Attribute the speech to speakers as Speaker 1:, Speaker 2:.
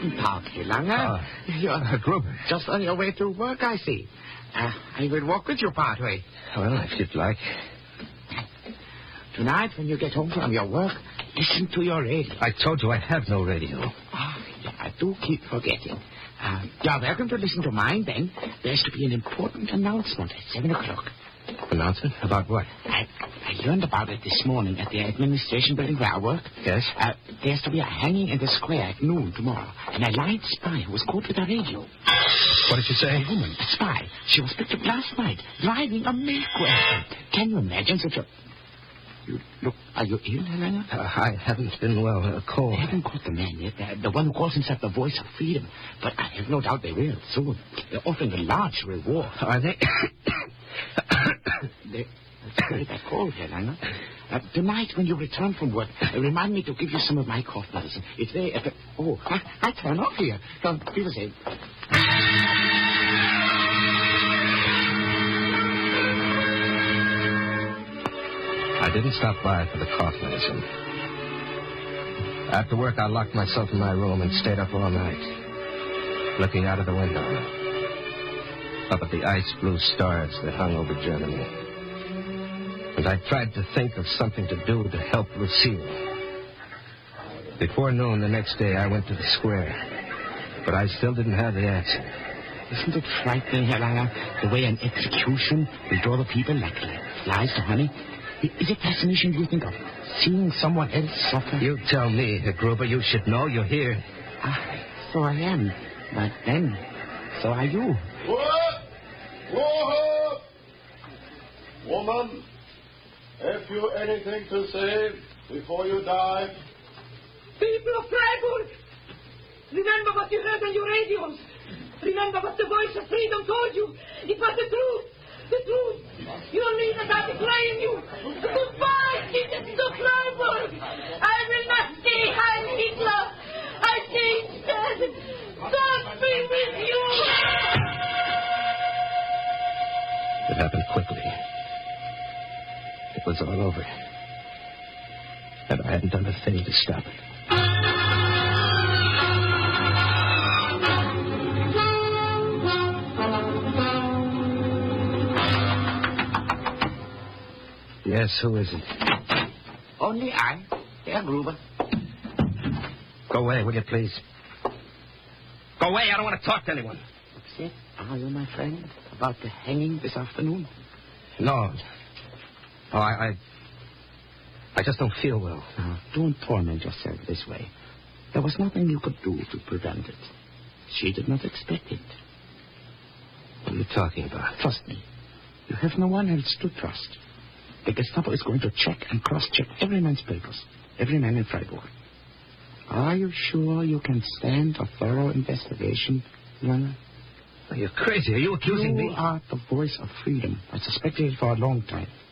Speaker 1: Guten Tag, Herr Langer. You're
Speaker 2: Gruber.
Speaker 1: just on your way to work, I see. I will walk with you partway.
Speaker 2: Well, if you'd like.
Speaker 1: Tonight, when you get home from your work, listen to your radio.
Speaker 2: I told you I have no radio.
Speaker 1: Yeah, I do keep forgetting. You're welcome to listen to mine, then. There's to be an important announcement at 7 o'clock.
Speaker 2: Announcement? About what?
Speaker 1: I learned about it this morning at the administration building where I work.
Speaker 2: Yes?
Speaker 1: There's to be a hanging in the square at noon tomorrow. And a light spy who was caught with a radio.
Speaker 2: What did you say?
Speaker 1: A woman, a spy. She was picked up last night, driving a milk wagon. Can you imagine such a... Are you ill, Helena?
Speaker 2: I haven't been well. Cold.
Speaker 1: They haven't caught the man yet. The one who calls himself the Voice of Freedom. But I have no doubt they will soon. They're offering a large reward.
Speaker 2: Are they?
Speaker 1: That's very bad cold, Helena. Tonight, when you return from work, remind me to give you some of my cough medicine. It's very... I turn off here. Come, be the same.
Speaker 2: I didn't stop by for the cough medicine. After work, I locked myself in my room and stayed up all night, looking out of the window, up at the ice-blue stars that hung over Germany. And I tried to think of something to do to help Lucille. Before noon the next day, I went to the square, but I still didn't have the answer.
Speaker 1: Isn't it frightening, Helena, the way an execution will draw the people like flies to honey? Is it fascination, do you think, of seeing someone else suffer?
Speaker 2: You tell me, Herr Gruber. You should know. You're here.
Speaker 1: So I am. But then, so are you.
Speaker 3: What? Whoa! Woman, have you anything to say before you die?
Speaker 4: People of Freiburg, remember what you heard on your radios. Remember what the Voice of Freedom told you. It was the truth. The truth. Your leaders are betraying you. Goodbye, citizens of Freiburg. I will not stay Heil Hitler. I stay instead. God be with you.
Speaker 2: It happened quickly. It was all over. And I hadn't done a thing to stop it. Yes, who is it?
Speaker 1: Only I, Herr Gruber.
Speaker 2: Go away, will you, please? Go away, I don't want to talk to anyone.
Speaker 1: Upset, are you, my friend, about the hanging this afternoon?
Speaker 2: No. Oh, I just don't feel well.
Speaker 1: Don't torment yourself this way. There was nothing you could do to prevent it. She did not expect it.
Speaker 2: What are you talking about?
Speaker 1: Trust me. You have no one else to trust. The Gestapo is going to check and cross-check every man's papers. Every man in Freiburg. Are you sure you can stand a thorough investigation, Lana?
Speaker 2: Are you crazy? Are you accusing me?
Speaker 1: You are the Voice of Freedom. I suspected it for a long time.